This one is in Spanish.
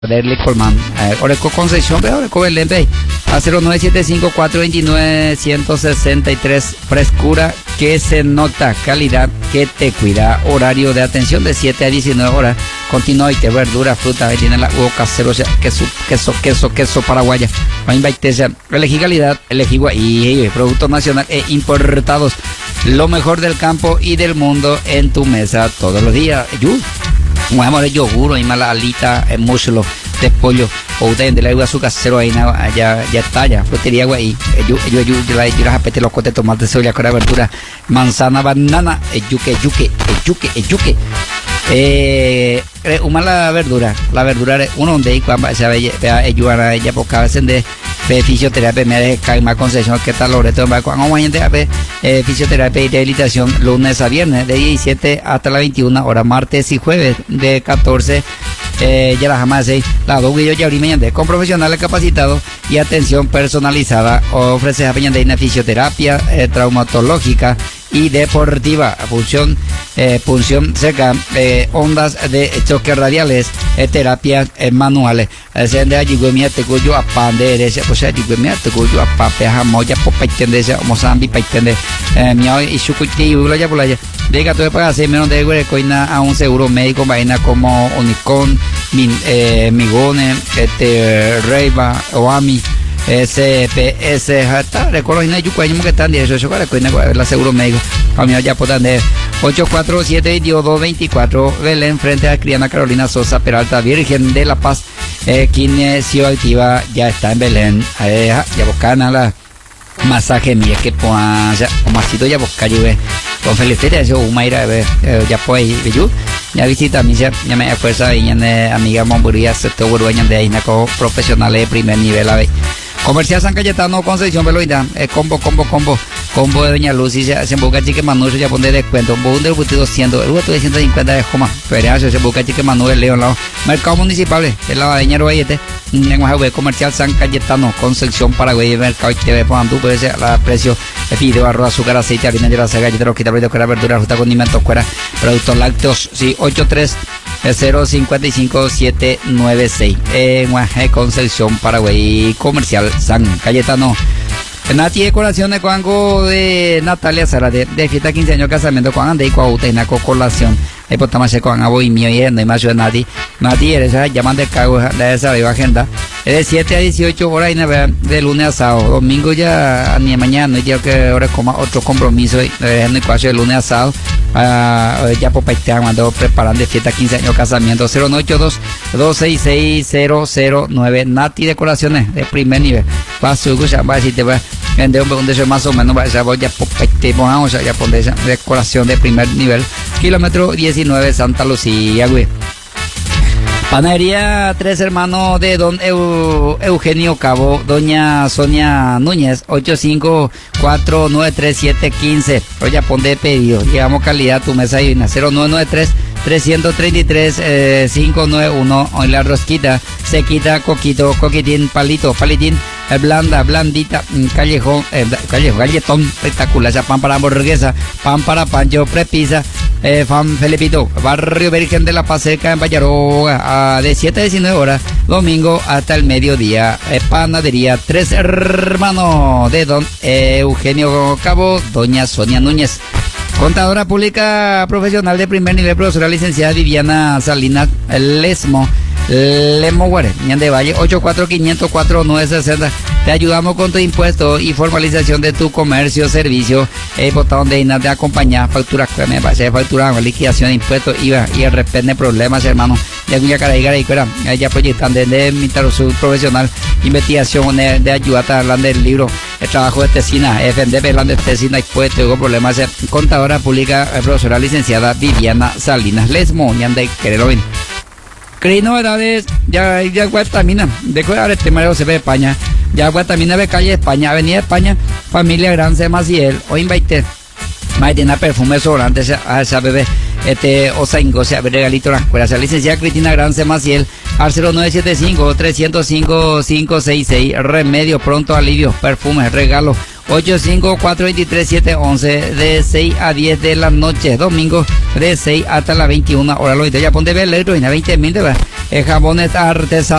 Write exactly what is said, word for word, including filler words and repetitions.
Derle Colman, eh, Oreco Concepción, Oreco Belén, a cero nueve siete cinco cuatro dos nueve uno seis tres, frescura que se nota, calidad que te cuida, horario de atención de siete a diecinueve horas, continua y te verdura, fruta, ahí tiene la huevo casero, queso, queso, queso, queso paraguaya, elegí calidad, elegí y productos nacionales e importados, lo mejor del campo y del mundo en tu mesa todos los días. Vamos de yogur y mala alita, el muslo de pollo o usted de la uva azúcar cero ahí ya ya está ya frutería güey yo yo yo yo la yo la apete los cotes tomate cebolla con verdura manzana banana el yuque yuque el yuque el yuque eh una la verdura la verdura uno donde y cuando se ve ayuda ella porque a veces de fisioterapia me deja caer más concesión que tal Loreto va con un gente de fisioterapia y rehabilitación lunes a viernes de diecisiete hasta la veintiuna hora, martes y jueves de catorce eh, ya la jamás eh, la dos y yo ya abrí con profesionales capacitados y atención personalizada. Ofrece a Peñandeina fisioterapia eh, traumatológica y deportiva, función eh, punción seca, eh, ondas de choques radiales, eh, terapias eh, manuales. Ese de allí güey te cuyo a pan de ese, pues allí güey te cuyo a pape jamoya por paitende ese mozambi paitende eh miau y sucuti y bulaya bulaya. Diga tú para hacer menos de güey coina a un seguro médico vaina como Unicon, min, eh, Migone, este Reiva o Ami. S P S hasta recuerdo que yuca que están de eso eso para que la seguro médico a mí ya puedan de ocho cuatro siete dos dos cuatro Belén frente a Criana Carolina Sosa Peralta Virgen de la Paz eh, Kinesio Activa ya está en Belén eh, ya buscan a la masaje mía que pues ya masito ya buscar yo con felicidad eso Umaira ya pues yo ya visita mi ya me fuerza y amiga Momburía se te dueño de ahí profesionales de primer nivel a ver. Comercial San Cayetano, Concepción, Veloida, eh, combo, combo, combo, combo de Doña Lucy, se, se busca chique Manuel, ya pone descuento, un boom del buti doscientos, el buti de ciento cincuenta de Joma, pero se busca chique Manuel, León, lado, Mercado Municipal, el lavadeña Robayete, lenguaje Comercial San Cayetano, Concepción, Paraguay, Mercado y T V, por tu puede ser la precio de fideo, arroz, azúcar, aceite, harina de la saga, galletero, quita, verdura, verdura, fruta, condimentos, fuera, productos lácteos, sí, ocho tres cero cinco cinco siete nueve seis, eh, Concepción, Paraguay, Comercial San Cayetano. Nati decoración de Cuango de Natalia Sara de, de fiesta quince años casamiento con Ande y Cuauhtémoc con colación. Ahí por tamás con Abo y mío y no hay más de Nati. Nati eres llaman de cago de esa de agenda. Es de siete a dieciocho horas y de lunes a sábado. Domingo ya ni mañana y ya que ahora como otro compromiso y en el cual de lunes a sábado. Uh, ya por paitear cuando preparan de fiesta quince años casamiento cero nueve ocho dos dos seis seis cero cero nueve Nati decoraciones de primer nivel va a subir va a decir te va a vender un deseo más o menos va a decir ya por paitear vamos a ya poner decoración de primer nivel kilómetro diecinueve Santa Lucía güey. Panadería Tres Hermanos de Don Eu, Eugenio Cabo, Doña Sonia Núñez, ocho cinco cuatro nueve tres siete uno cinco. Oye, pon de pedido. Llevamos calidad a tu mesa divina. cero nueve nueve tres tres tres tres cinco nueve uno. Hoy la rosquita, sequita, coquito, coquitín, palito, palitín, blanda, blandita, callejón, eh, callejón, galletón, espectacular. Ya pan para hamburguesa, pan para pancho, prepisa. Eh, fan Felipito, Barrio Virgen de la Paz cerca en Vallaroga, de siete a diecinueve horas, domingo hasta el mediodía. Eh, panadería Tres Hermanos de Don Eugenio Cabo, Doña Sonia Núñez. Contadora pública profesional de primer nivel, profesora licenciada Viviana Salinas Lesmo. Lemo Guare, de Valle, ocho cuatro cinco cuatro nueve seis cero. Te ayudamos con tu impuesto y formalización de tu comercio, servicio, eh, botón de INAR de acompañar, facturas, me parece, factura, liquidación de impuestos, I V A y el repente problemas, hermano. Ya cuya cara y cara y cara, ya proyectan desde mi su profesional, investigación de, de ayuda, hablando del libro, el trabajo de tesina, F N D, hablando de tesina, impuestos, hubo problemas, contadora pública, profesora licenciada Viviana Salinas Lesmo, de Querelovín. Creí novedades, ya, ya Guatamina, de que ahora este Mario se ve España, ya Guatamina ve calle España, Avenida España, familia Gran C. Maciel, o invite, más tiene perfume sobrante a esa bebé, este, o sea, sea, regalito la escuela, sea, licenciada Cristina Gran C. Maciel, al cero nueve siete cinco tres cero cinco cinco seis seis, remedio, pronto alivio, perfume, regalo, ocho cinco cuatro dos tres siete uno uno, de seis a diez de la noche, domingo de seis hasta las veintiuna horas. Lo ya ponte electro y veinte mil de jabones artesanales.